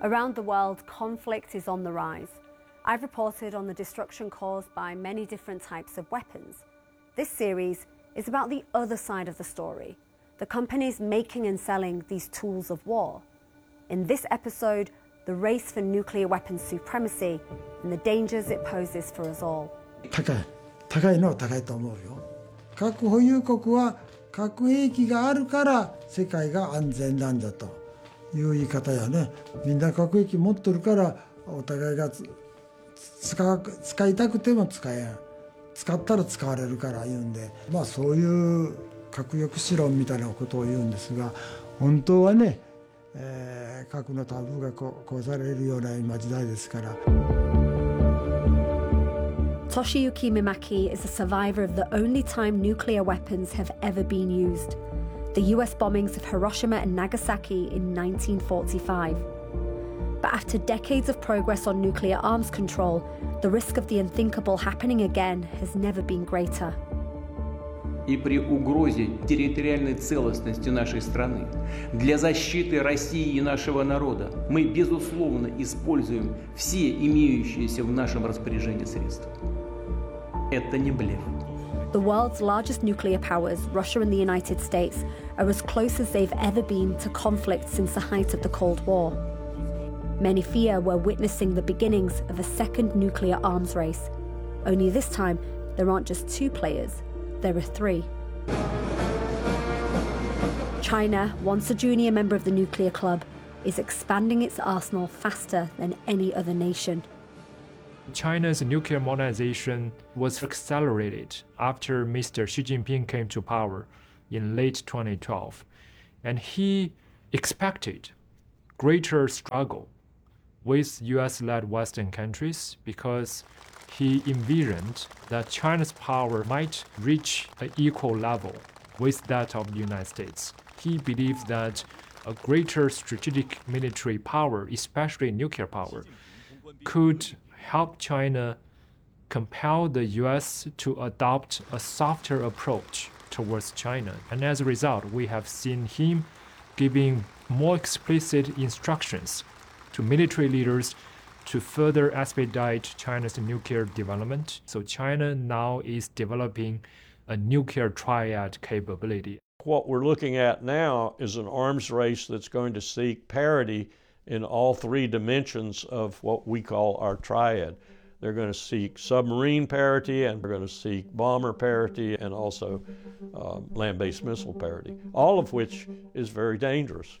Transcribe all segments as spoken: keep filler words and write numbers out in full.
Around the world, conflict is on the rise. I've reported on the destruction caused by many different types of weapons. This series is about the other side of the story, the companies making and selling these tools of war. In this episode, the race for nuclear weapons supremacy and the dangers it poses for us all. 高い、高いのは高いと思うよ。核保有国は核兵器があるから世界が安全なんだという言い方やね。みんな核兵器持ってるからお互いが使う、使いたくても使えん。使ったら使われるから言うんで、まあそういう核抑止論みたいなことを言うんですが、本当はね、えー、核のタブーが壊されるような今時代ですから。 Toshiyuki Mimaki is a survivor of the only time nuclear weapons have ever been used, the U S bombings of Hiroshima and Nagasaki in nineteen forty-five. But after decades of progress on nuclear arms control, the risk of the unthinkable happening again has never been greater. И при угрозе территориальной целостности нашей страны, для защиты России и нашего народа мы, безусловно, используем все имеющиеся в нашем распоряжении средства. Это не блеф. The world's largest nuclear powers, Russia and the United States, are as close as they've ever been to conflict since the height of the Cold War. Many fear we're witnessing the beginnings of a second nuclear arms race. Only this time, there aren't just two players, there are three. China, once a junior member of the nuclear club, is expanding its arsenal faster than any other nation. China's nuclear modernization was accelerated after Mister Xi Jinping came to power in late twenty twelve, and he expected greater struggle with U S-led Western countries because he envisioned that China's power might reach an equal level with that of the United States. He believed that a greater strategic military power, especially nuclear power, could help China compel the U S to adopt a softer approach towards China. And as a result, we have seen him giving more explicit instructions to military leaders to further expedite China's nuclear development. So China now is developing a nuclear triad capability. What we're looking at now is an arms race that's going to seek parity in all three dimensions of what we call our triad. They're going to seek submarine parity, and they're going to seek bomber parity, and also uh, land-based missile parity, all of which is very dangerous.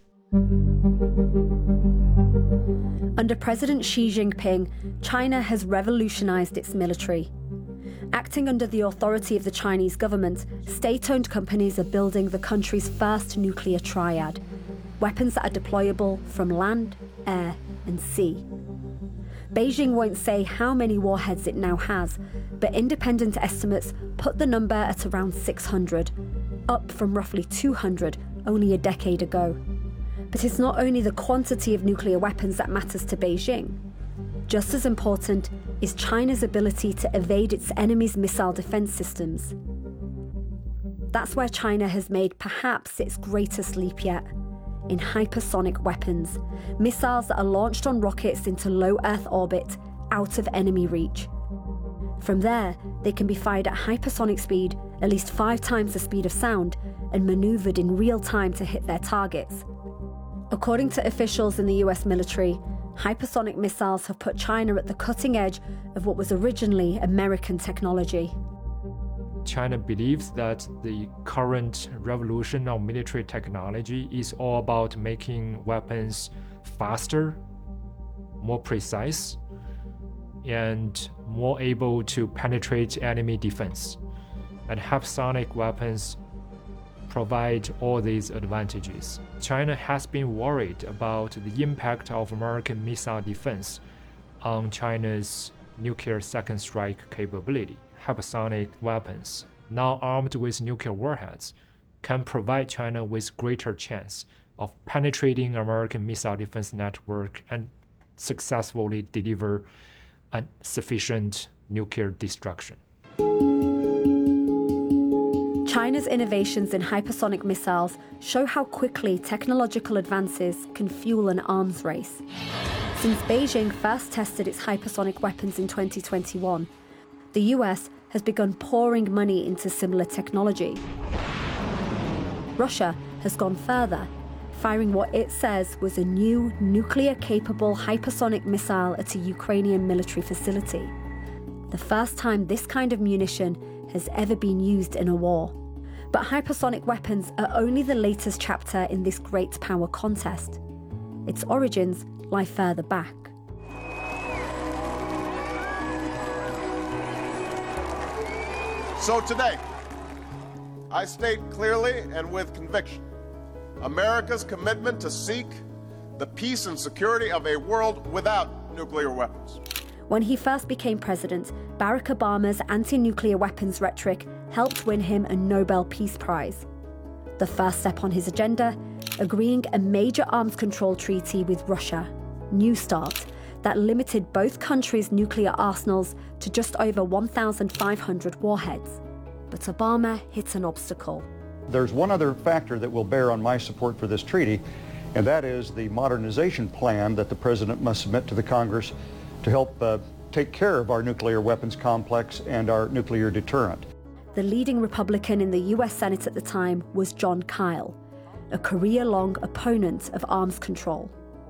Under President Xi Jinping, China has revolutionized its military. Acting under the authority of the Chinese government, state-owned companies are building the country's first nuclear triad, weapons that are deployable from land, air, and sea. Beijing won't say how many warheads it now has, but independent estimates put the number at around six hundred, up from roughly two hundred only a decade ago. But it's not only the quantity of nuclear weapons that matters to Beijing. Just as important is China's ability to evade its enemy's missile defense systems. That's where China has made perhaps its greatest leap yet, in hypersonic weapons, missiles that are launched on rockets into low Earth orbit, out of enemy reach. From there, they can be fired at hypersonic speed, at least five times the speed of sound, and maneuvered in real time to hit their targets. According to officials in the U S military, hypersonic missiles have put China at the cutting edge of what was originally American technology. China believes that the current revolution of military technology is all about making weapons faster, more precise, and more able to penetrate enemy defense. And hypersonic weapons provide all these advantages. China has been worried about the impact of American missile defense on China's nuclear second strike capability. Hypersonic weapons, now armed with nuclear warheads, can provide China with greater chance of penetrating American missile defense network and successfully deliver a sufficient nuclear destruction. China's innovations in hypersonic missiles show how quickly technological advances can fuel an arms race. Since Beijing first tested its hypersonic weapons in twenty twenty-one, the U S has begun pouring money into similar technology. Russia has gone further, firing what it says was a new nuclear-capable hypersonic missile at a Ukrainian military facility. The first time this kind of munition has ever been used in a war. But hypersonic weapons are only the latest chapter in this great power contest. Its origins lie further back. So today, I state clearly and with conviction America's commitment to seek the peace and security of a world without nuclear weapons. When he first became president, Barack Obama's anti-nuclear weapons rhetoric helped win him a Nobel Peace Prize. The first step on his agenda, agreeing a major arms control treaty with Russia, New START, that limited both countries' nuclear arsenals to just over one thousand five hundred warheads. But Obama hit an obstacle. There's one other factor that will bear on my support for this treaty, and that is the modernization plan that the President must submit to the Congress to help uh, take care of our nuclear weapons complex and our nuclear deterrent. The leading Republican in the U S Senate at the time was Jon Kyl, a career-long opponent of arms control.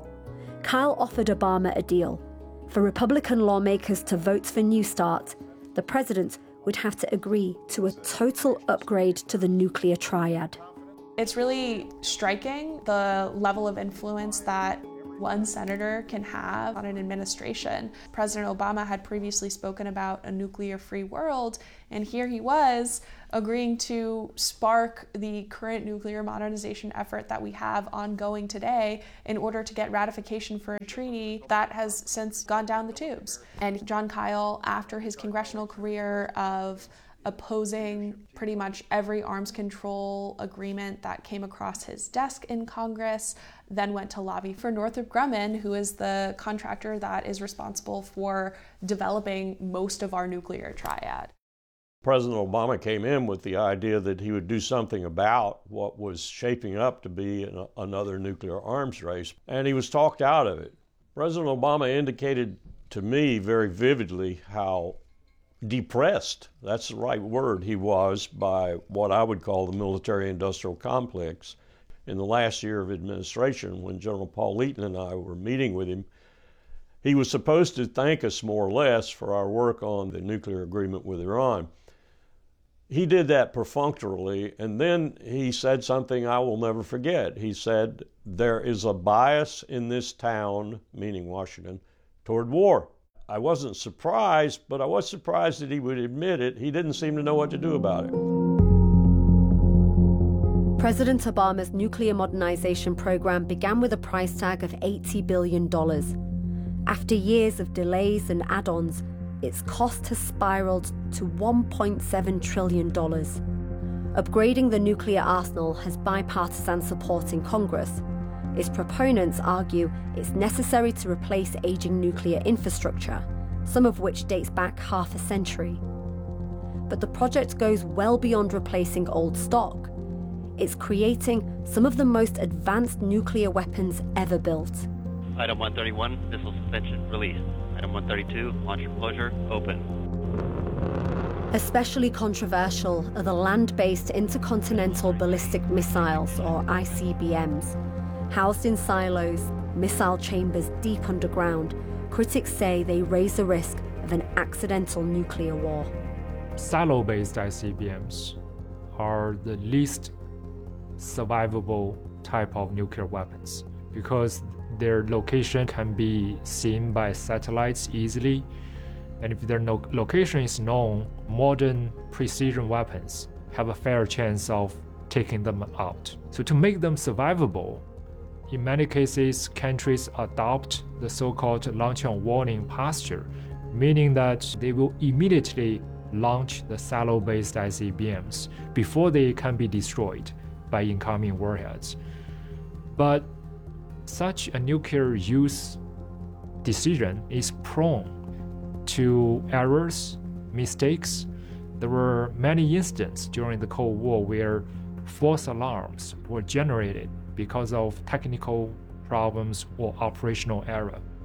Kyl offered Obama a deal. For Republican lawmakers to vote for New START, the president would have to agree to a total upgrade to the nuclear triad. It's really striking the level of influence that one senator can have on an administration. President Obama had previously spoken about a nuclear-free world, and here he was agreeing to spark the current nuclear modernization effort that we have ongoing today in order to get ratification for a treaty that has since gone down the tubes. And Jon Kyl, after his congressional career of opposing pretty much every arms control agreement that came across his desk in Congress, then went to lobby for Northrop Grumman, who is the contractor that is responsible for developing most of our nuclear triad. President Obama came in with the idea that he would do something about what was shaping up to be an, another nuclear arms race, and he was talked out of it. President Obama indicated to me very vividly how depressed, that's the right word, he was by what I would call the military-industrial complex. In the last year of administration, when General Paul Eaton and I were meeting with him, he was supposed to thank us more or less for our work on the nuclear agreement with Iran. He did that perfunctorily, and then he said something I will never forget. He said, "There is a bias in this town," meaning Washington, "toward war." I wasn't surprised, but I was surprised that he would admit it. He didn't seem to know what to do about it. President Obama's nuclear modernization program began with a price tag of eighty billion dollars. After years of delays and add-ons, its cost has spiraled to one point seven trillion dollars. Upgrading the nuclear arsenal has bipartisan support in Congress. Its proponents argue it's necessary to replace aging nuclear infrastructure, some of which dates back half a century. But the project goes well beyond replacing old stock. It's creating some of the most advanced nuclear weapons ever built. Item one thirty-one, missile suspension released. Item one thirty-two, launch enclosure open. Especially controversial are the land-based intercontinental ballistic missiles, or I C B Ms. Housed in silos, missile chambers deep underground, critics say they raise the risk of an accidental nuclear war. Silo-based I C B Ms are the least survivable type of nuclear weapons because their location can be seen by satellites easily, and if their no- location is known, modern precision weapons have a fair chance of taking them out. So to make them survivable, in many cases, countries adopt the so-called launch on warning posture, meaning that they will immediately launch the silo-based I C B Ms before they can be destroyed by incoming warheads. But such a nuclear use decision is prone to errors, mistakes. There were many instances during the Cold War where false alarms were generated because of technical problems or operational error.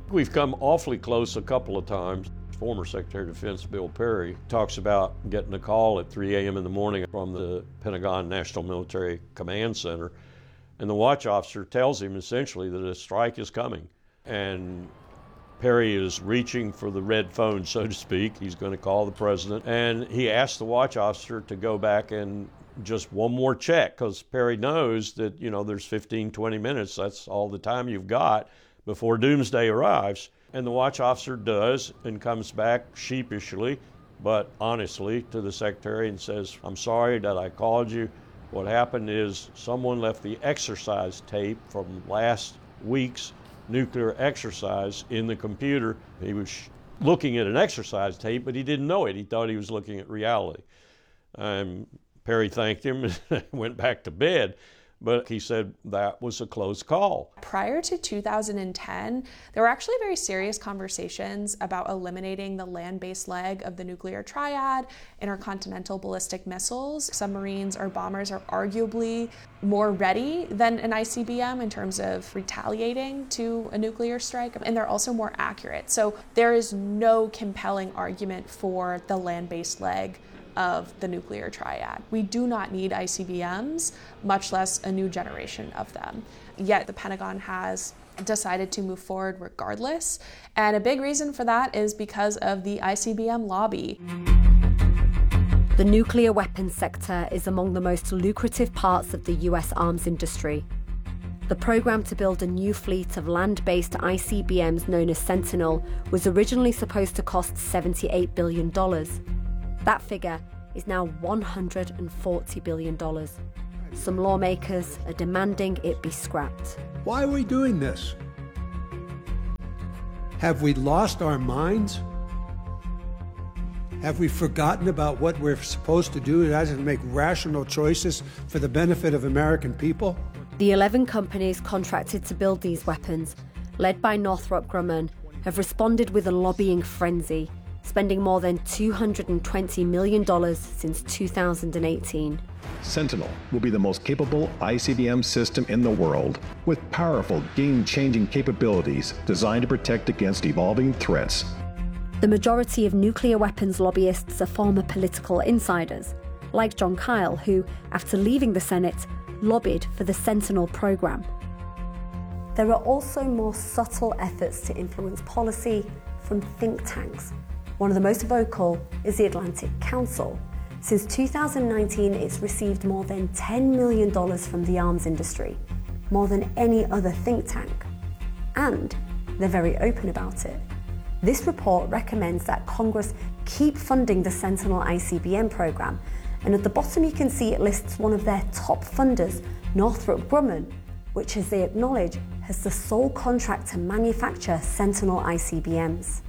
We've come awfully close a couple of times. Former Secretary of Defense Bill Perry talks about getting a call at three a m in the morning from the Pentagon National Military Command Center, and the watch officer tells him essentially that a strike is coming. And Perry is reaching for the red phone, so to speak. He's going to call the president, and he asks the watch officer to go back and just one more check, because Perry knows that, you know, there's fifteen, twenty minutes. That's all the time you've got before doomsday arrives. And the watch officer does and comes back sheepishly, but honestly, to the secretary and says, "I'm sorry that I called you. What happened is someone left the exercise tape from last week's nuclear exercise in the computer." He was looking at an exercise tape, but he didn't know it. He thought he was looking at reality. Um, Perry thanked him and went back to bed. But he said that was a close call. Prior to two thousand ten, there were actually very serious conversations about eliminating the land-based leg of the nuclear triad, intercontinental ballistic missiles. Submarines or bombers are arguably more ready than an I C B M in terms of retaliating to a nuclear strike, and they're also more accurate. So there is no compelling argument for the land-based leg of the nuclear triad. We do not need I C B Ms, much less a new generation of them. Yet the Pentagon has decided to move forward regardless, and a big reason for that is because of the I C B M lobby. The nuclear weapons sector is among the most lucrative parts of the U S arms industry. The program to build a new fleet of land-based I C B Ms known as Sentinel was originally supposed to cost seventy-eight billion dollars. That figure is now one hundred forty billion dollars. Some lawmakers are demanding it be scrapped. Why are we doing this? Have we lost our minds? Have we forgotten about what we're supposed to do, that is to make rational choices for the benefit of American people? The eleven companies contracted to build these weapons, led by Northrop Grumman, have responded with a lobbying frenzy, spending more than two hundred twenty million dollars since two thousand eighteen. Sentinel will be the most capable I C B M system in the world, with powerful game-changing capabilities designed to protect against evolving threats. The majority of nuclear weapons lobbyists are former political insiders, like John Kyle, who, after leaving the Senate, lobbied for the Sentinel program. There are also more subtle efforts to influence policy from think tanks. One of the most vocal is the Atlantic Council. Since two thousand nineteen, it's received more than ten million dollars from the arms industry, more than any other think tank. And they're very open about it. This report recommends that Congress keep funding the Sentinel I C B M program, and at the bottom you can see it lists one of their top funders, Northrop Grumman, which, as they acknowledge, has the sole contract to manufacture Sentinel I C B Ms.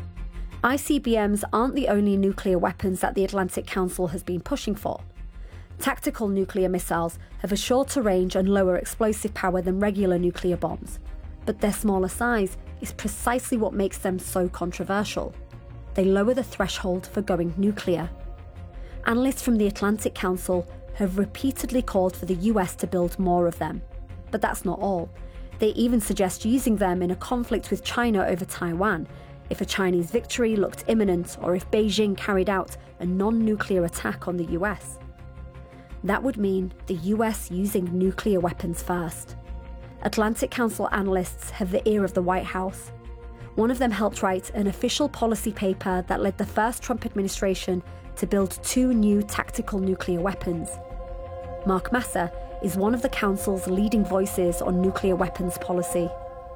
I C B Ms aren't the only nuclear weapons that the Atlantic Council has been pushing for. Tactical nuclear missiles have a shorter range and lower explosive power than regular nuclear bombs, but their smaller size is precisely what makes them so controversial. They lower the threshold for going nuclear. Analysts from the Atlantic Council have repeatedly called for the U S to build more of them. But that's not all. They even suggest using them in a conflict with China over Taiwan, if a Chinese victory looked imminent or if Beijing carried out a non-nuclear attack on the U S. That would mean the U S using nuclear weapons first. Atlantic Council analysts have the ear of the White House. One of them helped write an official policy paper that led the first Trump administration to build two new tactical nuclear weapons. Mark Massa is one of the Council's leading voices on nuclear weapons policy.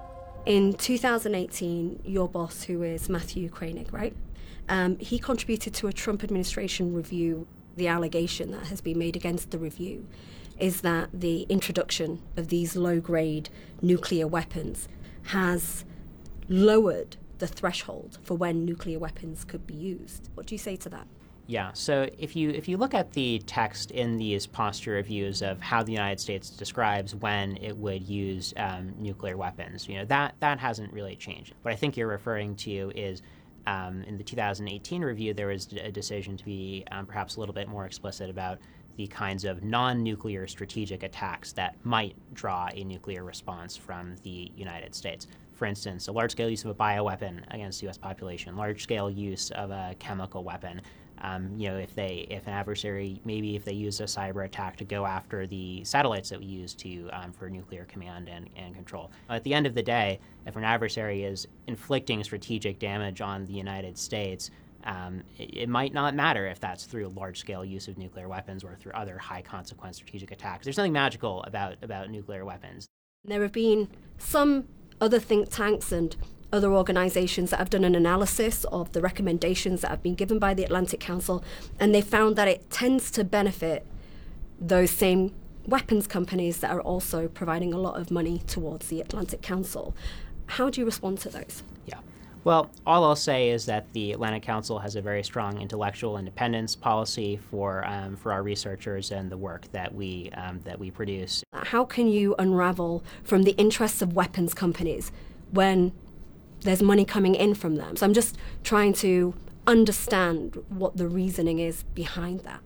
In two thousand eighteen, your boss, who is Matthew Koenig, right? Um, he contributed to a Trump administration review. The allegation that has been made against the review is that the introduction of these low-grade nuclear weapons has lowered the threshold for when nuclear weapons could be used. What do you say to that? Yeah, so if you if you look at the text in these posture reviews of how the United States describes when it would use um, nuclear weapons, you know, that, that hasn't really changed. What I think you're referring to is um, in the two thousand eighteen review, there was a decision to be um, perhaps a little bit more explicit about the kinds of non-nuclear strategic attacks that might draw a nuclear response from the United States. For instance, a large-scale use of a bioweapon against the U S population, large-scale use of a chemical weapon. Um, you know, if they, if an adversary, maybe if they use a cyber attack to go after the satellites that we use to um, for nuclear command and, and control. At the end of the day, if an adversary is inflicting strategic damage on the United States, um, it, it might not matter if that's through large-scale use of nuclear weapons or through other high-consequence strategic attacks. There's nothing magical about about nuclear weapons. There have been some other think tanks and other organizations that have done an analysis of the recommendations that have been given by the Atlantic Council, and they found that it tends to benefit those same weapons companies that are also providing a lot of money towards the Atlantic Council. How do you respond to those? Yeah. Well, all I'll say is that the Atlantic Council has a very strong intellectual independence policy for um, for our researchers and the work that we um, that we produce. How can you unravel from the interests of weapons companies when there's money coming in from them? So I'm just trying to understand what the reasoning is behind that.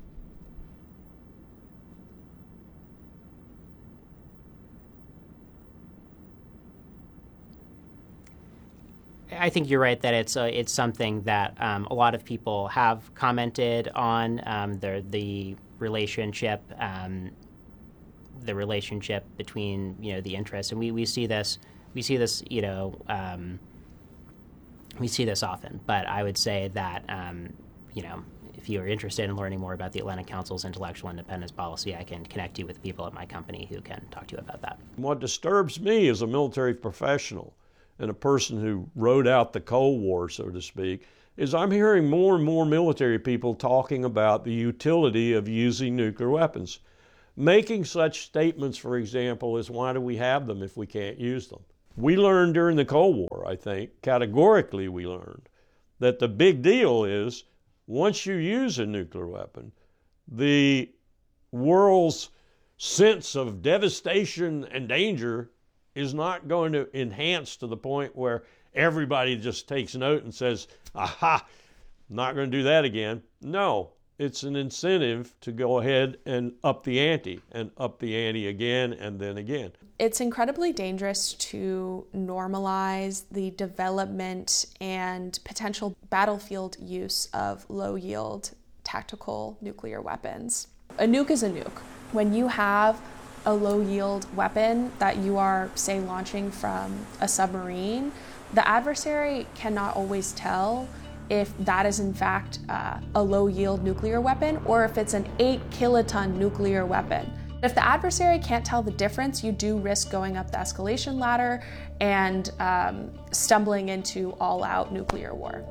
I think you're right that it's uh, it's something that um, a lot of people have commented on, um, the the relationship um, the relationship between, you know, the interests, and we, we see this we see this you know um, we see this often. But I would say that um, you know if you are interested in learning more about the Atlantic Council's intellectual independence policy, I can connect you with people at my company who can talk to you about that. What disturbs me as a military professional and a person who rode out the Cold War, so to speak, is I'm hearing more and more military people talking about the utility of using nuclear weapons. Making such statements, for example, as why do we have them if we can't use them? We learned during the Cold War, I think, categorically we learned, that the big deal is once you use a nuclear weapon, the world's sense of devastation and danger is not going to enhance to the point where everybody just takes note and says, aha, not going to do that again. No, it's an incentive to go ahead and up the ante and up the ante again and then again. It's incredibly dangerous to normalize the development and potential battlefield use of low-yield tactical nuclear weapons. A nuke is a nuke. When you have a low-yield weapon that you are, say, launching from a submarine, the adversary cannot always tell if that is in fact uh, a low-yield nuclear weapon or if it's an eight kiloton nuclear weapon. If the adversary can't tell the difference, you do risk going up the escalation ladder and um, stumbling into all-out nuclear war.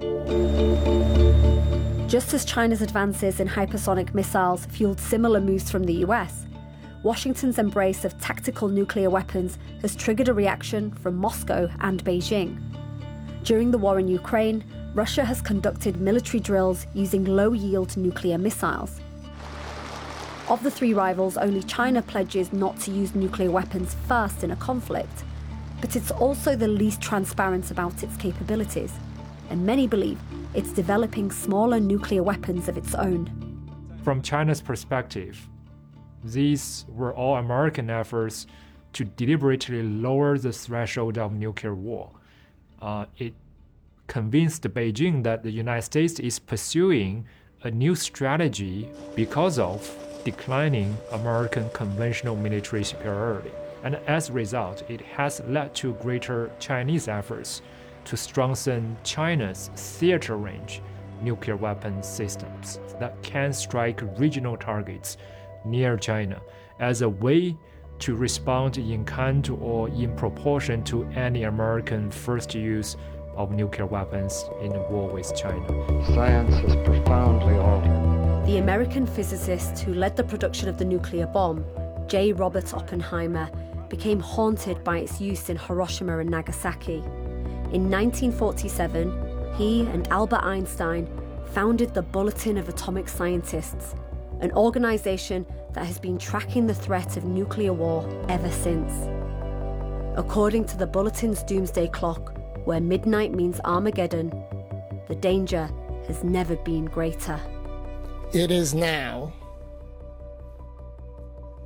Just as China's advances in hypersonic missiles fueled similar moves from the U S, Washington's embrace of tactical nuclear weapons has triggered a reaction from Moscow and Beijing. During the war in Ukraine, Russia has conducted military drills using low-yield nuclear missiles. Of the three rivals, only China pledges not to use nuclear weapons first in a conflict, but it's also the least transparent about its capabilities, and many believe it's developing smaller nuclear weapons of its own. From China's perspective, these were all American efforts to deliberately lower the threshold of nuclear war. Uh, it convinced Beijing that the United States is pursuing a new strategy because of declining American conventional military superiority. And as a result, it has led to greater Chinese efforts to strengthen China's theater range nuclear weapon systems that can strike regional targets near China as a way to respond in kind or in proportion to any American first use of nuclear weapons in a war with China. Science has profoundly altered. The American physicist who led the production of the nuclear bomb, J. Robert Oppenheimer, became haunted by its use in Hiroshima and Nagasaki. In nineteen forty-seven, he and Albert Einstein founded the Bulletin of Atomic Scientists, an organization that has been tracking the threat of nuclear war ever since. According to the Bulletin's doomsday clock, where midnight means Armageddon, the danger has never been greater. It is now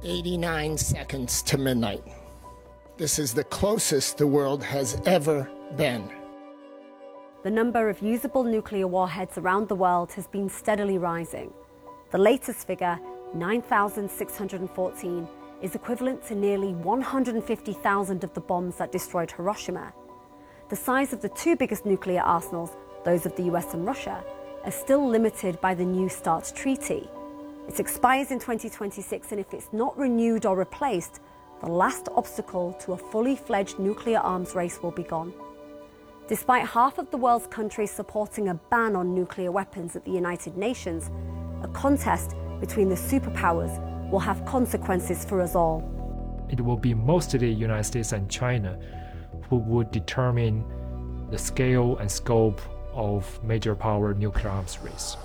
eighty-nine seconds to midnight. This is the closest the world has ever been. The number of usable nuclear warheads around the world has been steadily rising. The latest figure, nine thousand six hundred fourteen, is equivalent to nearly one hundred fifty thousand of the bombs that destroyed Hiroshima. The size of the two biggest nuclear arsenals, those of the U S and Russia, are still limited by the New START treaty. It expires in twenty twenty-six, and if it's not renewed or replaced, the last obstacle to a fully fledged nuclear arms race will be gone. Despite half of the world's countries supporting a ban on nuclear weapons at the United Nations, a contest between the superpowers will have consequences for us all. It will be mostly the United States and China who would determine the scale and scope of major power nuclear arms race.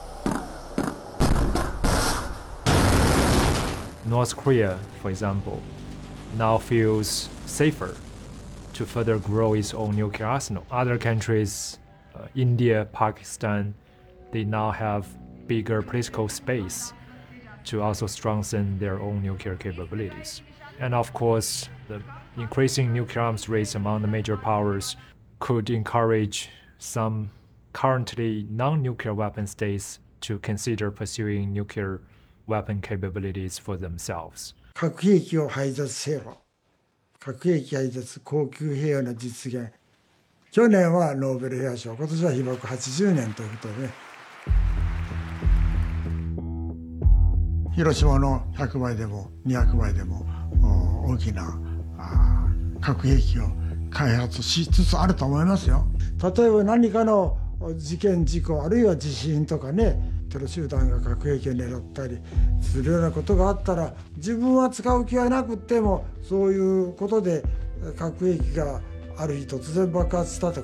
North Korea, for example, now feels safer to further grow its own nuclear arsenal. Other countries, uh, India, Pakistan, they now have bigger political space to also strengthen their own nuclear capabilities. And of course, the increasing nuclear arms race among the major powers could encourage some currently non-nuclear weapon states to consider pursuing nuclear weapon capabilities for themselves. 核兵器を廃絶せよ。核兵器廃絶、恒久平和の実現。去年はノーベル平和賞、今年は被爆はちじゅうねんということでね。広島のひゃくばいでもにひゃくばいでも大きな核兵器を開発しつつあると思いますよ。例えば何かの事件事故あるいは地震とかね、テロ集団が核兵器を狙ったりするようなことがあったら、自分は使う気はなくってもそういうことで核兵器がある日突然爆発したとか